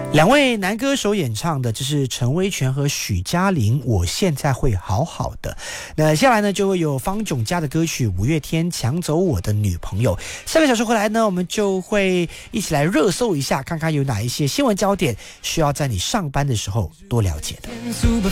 两位男歌手演唱的，这是陈威全和许嘉玲，我现在会好好的。那下来呢，就会有方炯嘉的歌曲五月天抢走我的女朋友。下个小时回来呢，我们就会一起来热搜一下，看看有哪一些新闻焦点需要在你上班的时候多了解的。